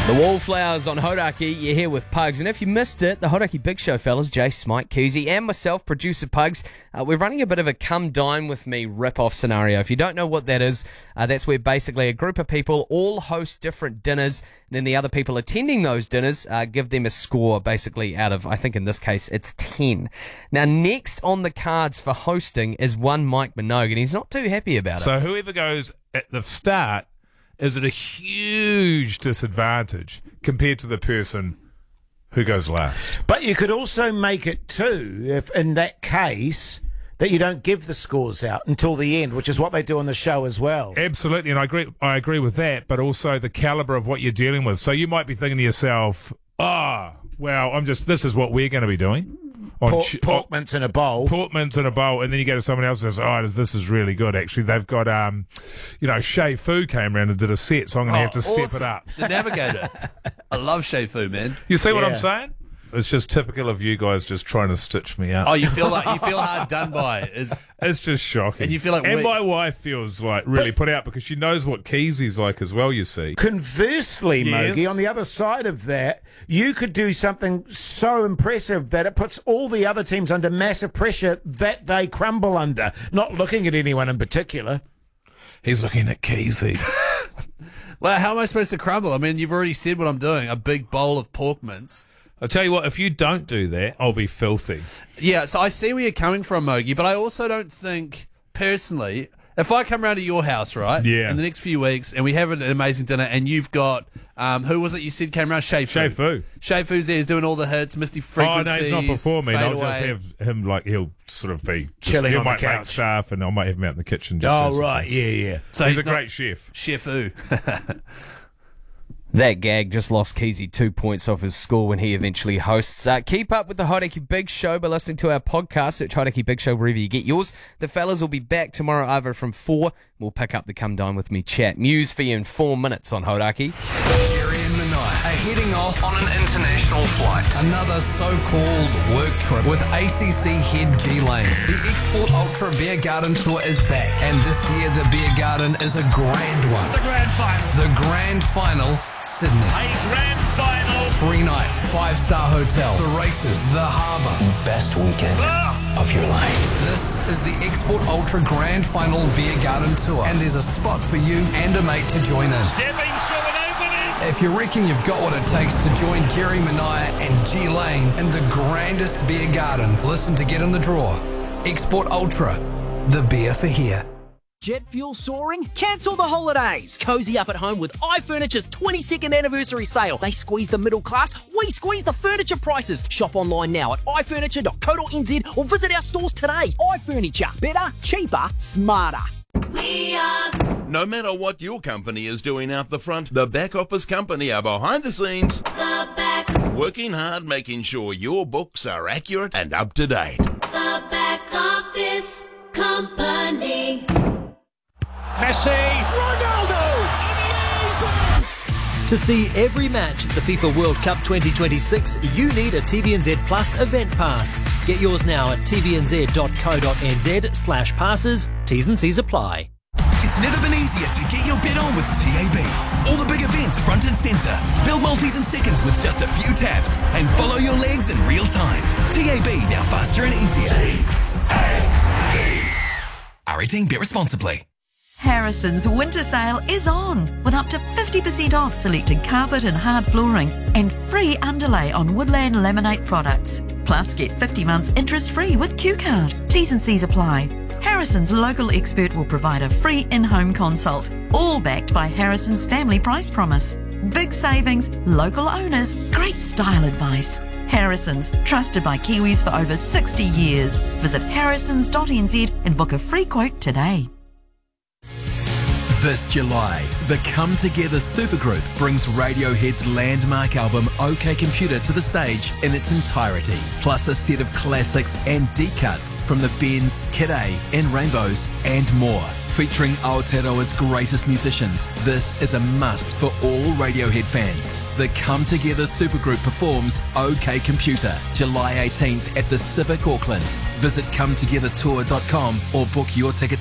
The Wallflowers on Hodaki, you're here with Pugs. And if you missed it, the Hodaki Big Show fellas, Jace, Mike, Kuzi, and myself, producer Pugs, we're running a bit of a come dine with me rip-off scenario. If you don't know what that is, that's where basically a group of people all host different dinners, and then the other people attending those dinners give them a score basically out of, I think in this case, it's 10. Now, next on the cards for hosting is one Mike Minogue, and he's not too happy about it. So whoever goes at the start is at a huge disadvantage compared to the person who goes last. But you could also make it too, if in that case, that you don't give the scores out until the end, which is what they do on the show as well. Absolutely, and I agree with that, but also the calibre of what you're dealing with. So you might be thinking to yourself, well, this is what we're going to be doing. Pork mince in a bowl. Pork mince in a bowl, and then you go to someone else and says, this is really good, actually. They've got, Shay Fu came around and did a set, so I'm going to have to step it up. The Navigator. I love Shay Fu, man. You see what I'm saying? It's just typical of you guys just trying to stitch me up. Oh, you feel hard done by. It's just shocking. And you feel like my wife feels like really put out because she knows what Keezy's like as well, you see. Conversely, Mogi, on the other side of that, you could do something so impressive that it puts all the other teams under massive pressure that they crumble under, not looking at anyone in particular. He's looking at Keezy. Well, how am I supposed to crumble? I mean, you've already said what I'm doing, a big bowl of pork mince. I'll tell you what, if you don't do that, I'll be filthy. Yeah, so I see where you're coming from, Mogi, but I also don't think, personally, if I come round to your house, right, in the next few weeks, and we have an amazing dinner, and you've got, who was it you said came around? Shay Fu. Shay Fu's there, he's doing all the hits, Misty Frequencies. Oh, no, he's not before me. I'll just have him, he'll sort of be chilling on the couch. Make stuff, and I might have him out in the kitchen. Just right, yeah. So he's a great chef. Chef Fu. That gag just lost Keezy 2 points off his score when he eventually hosts. Keep up with the Hodaki Big Show by listening to our podcast. Search Hodaki Big Show wherever you get yours. The fellas will be back tomorrow over from 4. We'll pick up the Come Dine With Me chat. News for you in 4 minutes on Hodaki. Jerry and Minai are heading off on an international flight. Another so-called work trip with ACC head G Lane. The Export Ultra Beer Garden Tour is back. And this year the Beer Garden is a grand one. The grand final. The grand final, Sydney. A grand final. 3 nights, 5-star hotel, the races, the harbour. Best weekend of your life. This is the Export Ultra Grand Final Beer Garden Tour, and there's a spot for you and a mate to join in. Stepping through an opening. If you reckon you've got what it takes to join Jerry Minaya and G Lane in the grandest beer garden, listen to get in the draw. Export Ultra, the beer for here. Jet fuel soaring? Cancel the holidays. Cozy up at home with iFurniture's 22nd anniversary sale. They squeeze the middle class, we squeeze the furniture prices. Shop online now at ifurniture.co.nz or visit our stores today. iFurniture. Better, cheaper, smarter. We are... No matter what your company is doing out the front, the back office company are behind the scenes. The back. Working hard, making sure your books are accurate and up to date. The back office company. Messi, Ronaldo, To see every match at the FIFA World Cup 2026, you need a TVNZ Plus event pass. Get yours now at tvnz.co.nz/passes. T's and C's apply. It's never been easier to get your bet on with TAB. All the big events front and centre. Build multis in seconds with just a few taps and follow your legs in real time. TAB, now faster and easier. R18, bet responsibly. Harrison's winter sale is on with up to 50% off selected carpet and hard flooring and free underlay on Woodland Laminate products. Plus, get 50 months interest-free with Q-Card. T's and C's apply. Harrison's local expert will provide a free in-home consult, all backed by Harrison's family price promise. Big savings, local owners, great style advice. Harrison's, trusted by Kiwis for over 60 years. Visit harrisons.nz and book a free quote today. This July, the Come Together supergroup brings Radiohead's landmark album OK Computer to the stage in its entirety, plus a set of classics and deep cuts from the Bends, Kid A, and Rainbows, and more. Featuring Aotearoa's greatest musicians, this is a must for all Radiohead fans. The Come Together supergroup performs OK Computer, July 18th at the Civic Auckland. Visit cometogethertour.com or book your tickets